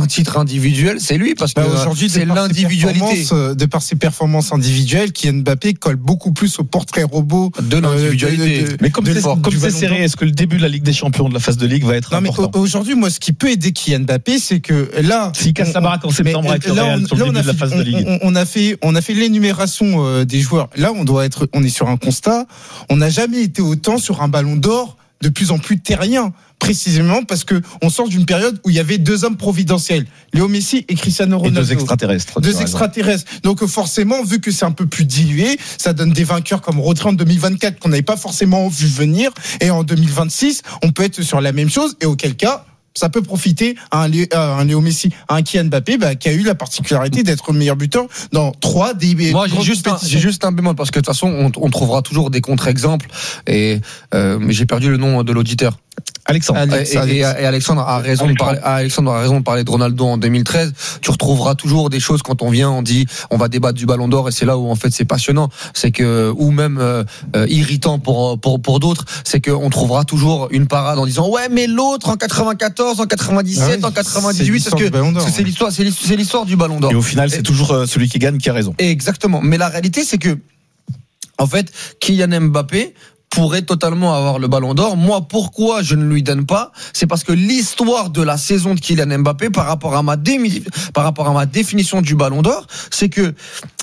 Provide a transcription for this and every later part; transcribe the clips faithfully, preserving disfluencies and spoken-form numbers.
un titre individuel, c'est lui, parce que bah aujourd'hui, c'est l'individualité. De par ses performances individuelles, Kylian Mbappé colle beaucoup plus au portrait robot de l'individualité. Euh, de, de, mais comme c'est, comme c'est serré, est-ce que le début de la Ligue des Champions, de la phase de Ligue, va être non, important? Mais aujourd'hui, moi, ce qui peut aider Kylian Mbappé, c'est que là, s'il casse la baraque en septembre avec le Real sur le début de la phase de Ligue, on, on a fait, on a fait l'énumération euh, des joueurs. Là, on doit être, on est sur un constat. On n'a jamais été autant sur un Ballon d'Or de plus en plus terrien. Précisément parce que on sort d'une période où il y avait deux hommes providentiels, Léo Messi et Cristiano Ronaldo. Et deux extraterrestres. Deux extraterrestres. Donc forcément, vu que c'est un peu plus dilué, ça donne des vainqueurs comme Rodri en deux mille vingt-quatre qu'on n'avait pas forcément vu venir. Et en deux mille vingt-six, on peut être sur la même chose. Et auquel cas, ça peut profiter à un, Léo, à un Léo Messi, à un Kylian Mbappé, bah, qui a eu la particularité d'être le meilleur buteur dans trois des. Moi, j'ai juste, un, j'ai juste un bémol parce que de toute façon, on, on trouvera toujours des contre-exemples. Et euh, mais j'ai perdu le nom de l'auditeur. Alexandre. Alex, et, et, et Alexandre a raison de parler, Alexandre a raison de parler de Ronaldo en deux mille treize. Tu retrouveras toujours des choses quand on vient, on dit, on va débattre du Ballon d'Or et c'est là où en fait c'est passionnant. C'est que, ou même euh, euh, irritant pour pour pour d'autres, c'est qu'on trouvera toujours une parade en disant ouais mais l'autre en quatre-vingt-quatorze, en quatre-vingt-dix-sept, ah oui, en quatre-vingt-dix-huit, c'est parce que c'est, c'est l'histoire, c'est l'histoire, c'est l'histoire du Ballon d'Or. Et au final, c'est et, toujours celui qui gagne qui a raison. Exactement. Mais la réalité, c'est que en fait, Kylian Mbappé pourrait totalement avoir le Ballon d'Or. Moi, pourquoi je ne lui donne pas? C'est parce que l'histoire de la saison de Kylian Mbappé, par rapport à ma dé- par rapport à ma définition du Ballon d'Or, c'est que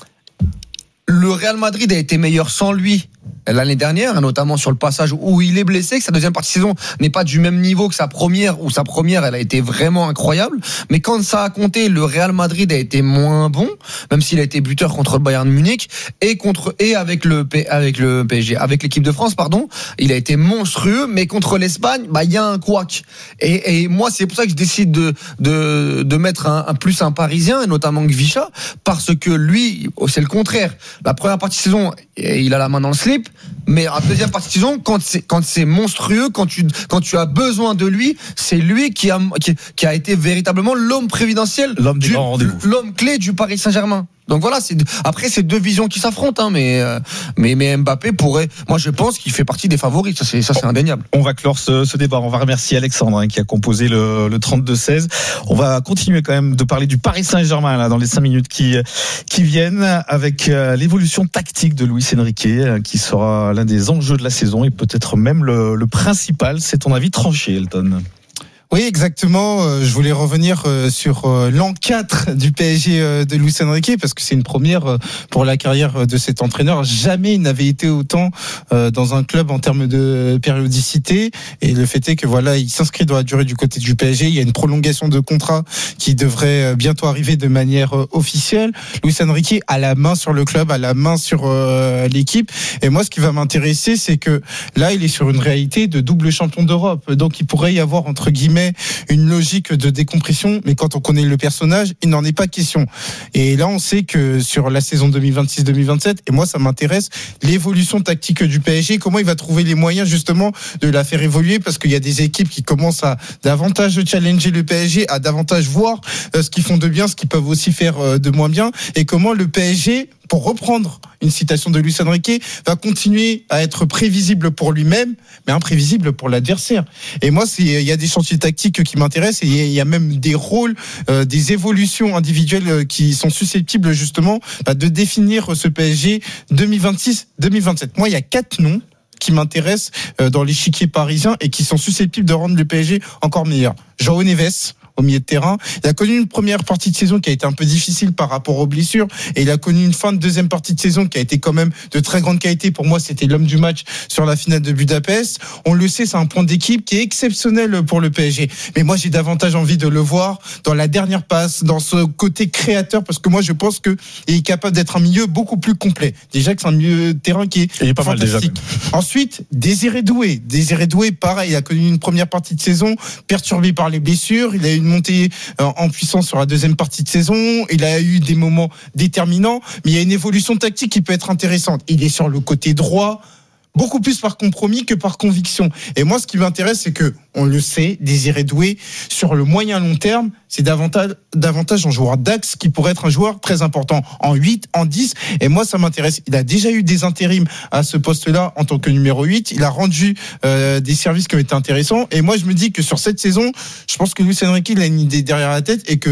le Real Madrid a été meilleur sans lui l'année dernière, notamment sur le passage où il est blessé, que sa deuxième partie de saison n'est pas du même niveau que sa première, où sa première, elle a été vraiment incroyable. Mais quand ça a compté, le Real Madrid a été moins bon, même s'il a été buteur contre le Bayern Munich et contre et avec le avec le P S G, avec l'équipe de France, pardon, il a été monstrueux. Mais contre l'Espagne, bah il y a un couac. Et, et moi, c'est pour ça que je décide de de de mettre un, un plus un Parisien, et notamment Gvicha, parce que lui, c'est le contraire. La première partie de saison, il a la main dans le slip. Mais en deuxième partie de saison, quand c'est quand c'est monstrueux, quand tu quand tu as besoin de lui, c'est lui qui a qui, qui a été véritablement l'homme prévidentiel, l'homme du grand rendez-vous, l'homme clé du Paris Saint-Germain. Donc voilà, c'est après c'est deux visions qui s'affrontent, hein, mais euh, mais mais Mbappé pourrait, moi je pense qu'il fait partie des favoris, ça c'est ça c'est indéniable. On va clore ce, ce débat. On va remercier Alexandre hein, qui a composé le, le trente-deux seize. On va continuer quand même de parler du Paris Saint-Germain là dans les cinq minutes qui qui viennent avec euh, l'évolution tactique de Luis Enrique euh, qui sera l'un des enjeux de la saison et peut-être même le, le principal. C'est ton avis tranché, Elton? Oui, exactement. Je voulais revenir sur l'an quatre du P S G de Luis Enrique parce que c'est une première pour la carrière de cet entraîneur. Jamais il n'avait été autant dans un club en termes de périodicité. Et le fait est que voilà, il s'inscrit dans la durée du côté du P S G. Il y a une prolongation de contrat qui devrait bientôt arriver de manière officielle. Luis Enrique a la main sur le club, a la main sur l'équipe. Et moi, ce qui va m'intéresser, c'est que là, il est sur une réalité de double champion d'Europe. Donc, il pourrait y avoir entre guillemets une logique de décompression, mais quand on connaît le personnage, il n'en est pas question. Et là, on sait que sur la saison deux mille vingt-six deux mille vingt-sept, et moi, ça m'intéresse, l'évolution tactique du P S G, comment il va trouver les moyens justement de la faire évoluer, parce qu'il y a des équipes qui commencent à davantage challenger le P S G, à davantage voir ce qu'ils font de bien, ce qu'ils peuvent aussi faire de moins bien, et comment le P S G, pour reprendre une citation de Luis Enrique, va continuer à être prévisible pour lui-même, mais imprévisible pour l'adversaire. Et moi, c'est, il y a des chantiers tactiques qui m'intéressent, et il y a même des rôles, euh, des évolutions individuelles qui sont susceptibles justement bah, de définir ce P S G deux mille vingt-six deux mille vingt-sept. Moi, il y a quatre noms qui m'intéressent euh, dans l'échiquier parisien et qui sont susceptibles de rendre le P S G encore meilleur. João Neves, au milieu de terrain. Il a connu une première partie de saison qui a été un peu difficile par rapport aux blessures et il a connu une fin de deuxième partie de saison qui a été quand même de très grande qualité. Pour moi, c'était l'homme du match sur la finale de Budapest. On le sait, c'est un point d'équipe qui est exceptionnel pour le P S G. Mais moi, j'ai davantage envie de le voir dans la dernière passe, dans ce côté créateur, parce que moi, je pense qu'il est capable d'être un milieu beaucoup plus complet. Déjà que c'est un milieu de terrain qui est, est pas fantastique. Mal déjà. Ensuite, Désiré Doué. Désiré Doué, pareil, il a connu une première partie de saison perturbée par les blessures. Il a eu une montée en puissance sur la deuxième partie de saison, il a eu des moments déterminants, mais il y a une évolution tactique qui peut être intéressante. Il est sur le côté droit, beaucoup plus par compromis que par conviction. Et moi, ce qui m'intéresse, c'est que, on le sait, Désiré Doué, sur le moyen long terme, c'est davantage, davantage un joueur d'axe qui pourrait être un joueur très important en huit, en dix. Et moi, ça m'intéresse. Il a déjà eu des intérims à ce poste-là en tant que numéro huit. Il a rendu euh, des services qui ont été intéressants. Et moi, je me dis que sur cette saison, je pense que Luis Enrique, il a une idée derrière la tête et que